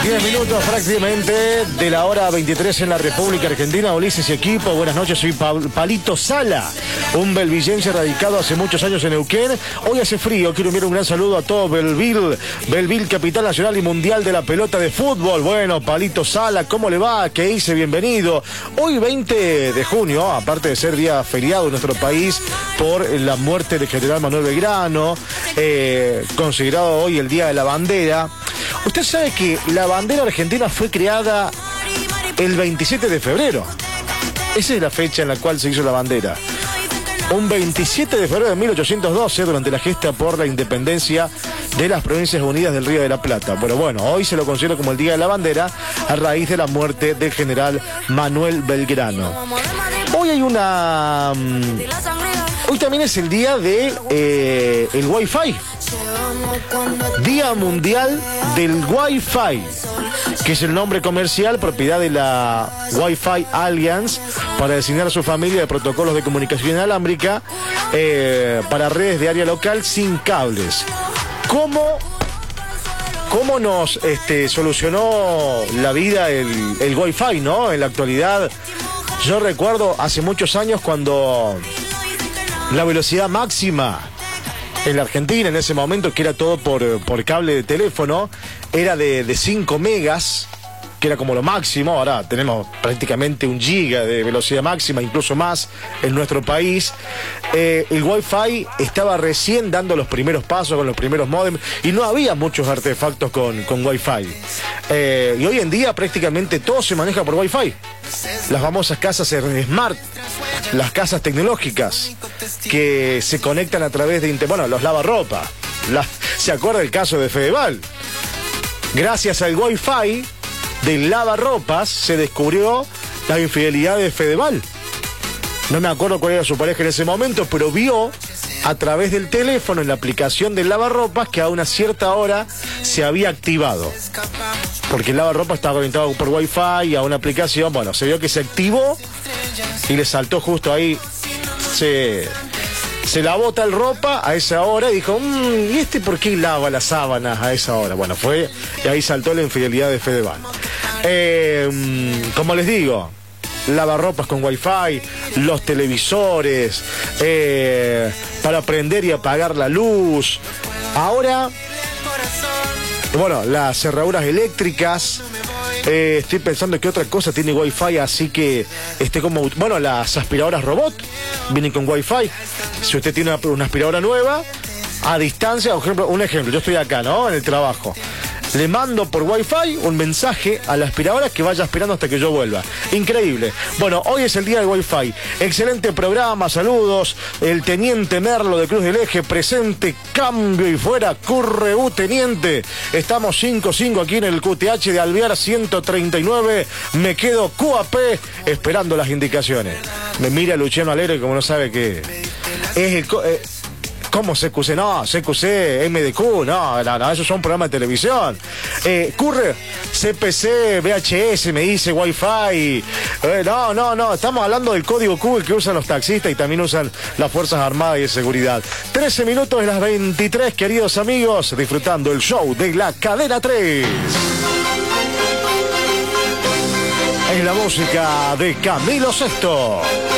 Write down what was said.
10 minutos prácticamente de la hora 23 en la República Argentina. Ulises y equipo, buenas noches, soy Palito Sala, un belvillense radicado hace muchos años en Neuquén. Hoy hace frío, quiero enviar un gran saludo a todo Belleville, capital nacional y mundial de la pelota de fútbol. Bueno, Palito Sala, ¿cómo le va? ¿Qué dice? Bienvenido. Hoy 20 de junio, aparte de ser día feriado en nuestro país por la muerte del general Manuel Belgrano, considerado hoy el Día de la Bandera. Usted sabe que la bandera argentina fue creada el 27 de febrero. Esa es la fecha en la cual se hizo la bandera. Un 27 de febrero de 1812, durante la gesta por la independencia de las Provincias Unidas del Río de la Plata. Bueno, hoy se lo considera como el Día de la Bandera a raíz de la muerte del general Manuel Belgrano. Hoy hay una... Hoy también es el día de el Wi-Fi. Día Mundial del Wi-Fi, que es el nombre comercial propiedad de la Wi-Fi Alliance para designar a su familia de protocolos de comunicación inalámbrica para redes de área local sin cables. ¿Cómo nos solucionó la vida el Wi-Fi, ¿no? En la actualidad, yo recuerdo hace muchos años cuando la velocidad máxima en la Argentina, en ese momento, que era todo por cable de teléfono, era de 5 megas, que era como lo máximo. Ahora tenemos prácticamente 1 giga de velocidad máxima, incluso más en nuestro país. El Wi-Fi estaba recién dando los primeros pasos con los primeros módems y no había muchos artefactos con Wi-Fi. Y hoy en día prácticamente todo se maneja por Wi-Fi. Las famosas casas smart, las casas tecnológicas que se conectan a través de internet. Bueno, los lavarropa. ¿Se acuerda el caso de Fedeval? Gracias al Wi-Fi del lavarropas se descubrió la infidelidad de Fedeval. No me acuerdo cuál era su pareja en ese momento, pero vio a través del teléfono en la aplicación del lavarropas que a una cierta hora se había activado. Porque el lavarropas estaba conectado por Wi-Fi a una aplicación. Bueno, se vio que se activó y le saltó justo ahí. Se lavó tal ropa a esa hora y dijo, ¿y este por qué lava las sábanas a esa hora? Bueno, fue y ahí saltó la infidelidad de Fedeval. Como les digo, lavarropas con Wi-Fi, los televisores, para prender y apagar la luz. Ahora, bueno, las cerraduras eléctricas. Estoy pensando que otra cosa tiene Wi-Fi, así que bueno, las aspiradoras robot vienen con Wi-Fi. Si usted tiene una aspiradora nueva, a distancia, un ejemplo, yo estoy acá, ¿no? En el trabajo. Le mando por Wi-Fi un mensaje a la aspiradora que vaya aspirando hasta que yo vuelva. Increíble. Bueno, hoy es el día del Wi-Fi. Excelente programa, saludos. El teniente Merlo de Cruz del Eje, presente, cambio y fuera. Curreú, teniente. Estamos 5-5 aquí en el QTH de Alvear 139. Me quedo QAP esperando las indicaciones. Me mira Luciano Alegre como no sabe qué es el... ¿Cómo CQC? No, CQC, MDQ, no, esos son programas de televisión. Curre, CPC, VHS, me dice Wi-Fi. No, estamos hablando del código Q que usan los taxistas y también usan las Fuerzas Armadas y de Seguridad. 13 minutos de las 23, queridos amigos, disfrutando el show de la Cadena 3. Es la música de Camilo Sesto.